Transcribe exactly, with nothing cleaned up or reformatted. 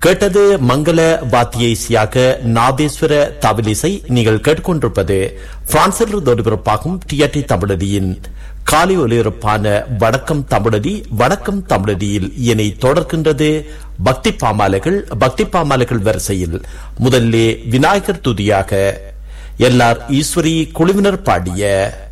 கேட்டது மங்கள வாத்திய இசையாக நாதேஸ்வர தவிலிசை. நீங்கள் கேட்டுக்கொண்டிருப்பது பிரான்சில் ஒலிபரப்பாகும் டிஆர்டி தமிழடியின் காலை ஒலிபரப்பான வணக்கம் தமிழடி. வணக்கம் தமிழடியில் இனி தொடர்கின்றது பக்தி பாமாலைகள். பக்தி பாமாலைகள் வரிசையில் முதல்லே விநாயகர் துதியாக எல்ஆர் ஈஸ்வரி குழுவினர் பாடிய